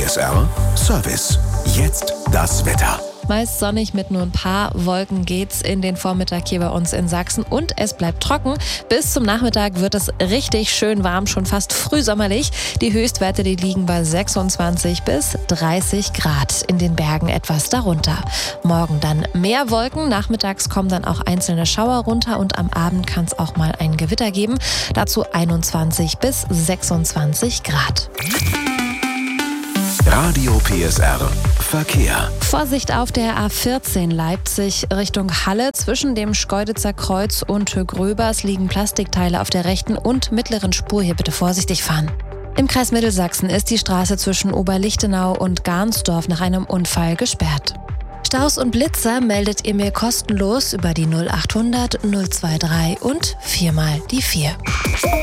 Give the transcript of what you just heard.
PSR Service. Jetzt das Wetter. Meist sonnig mit nur ein paar Wolken geht's in den Vormittag hier bei uns in Sachsen und es bleibt trocken. Bis zum Nachmittag wird es richtig schön warm, schon fast frühsommerlich. Die Höchstwerte, die liegen bei 26 bis 30 Grad, in den Bergen etwas darunter. Morgen dann mehr Wolken, nachmittags kommen dann auch einzelne Schauer runter und am Abend kann es auch mal ein Gewitter geben. Dazu 21 bis 26 Grad. Radio PSR Verkehr. Vorsicht auf der A14 Leipzig Richtung Halle. Zwischen dem Schkeuditzer Kreuz und Gröbers liegen Plastikteile auf der rechten und mittleren Spur. Hier bitte vorsichtig fahren. Im Kreis Mittelsachsen ist die Straße zwischen Oberlichtenau und Garnsdorf nach einem Unfall gesperrt. Staus und Blitzer meldet ihr mir kostenlos über die 0800 023 und 4 mal die 4.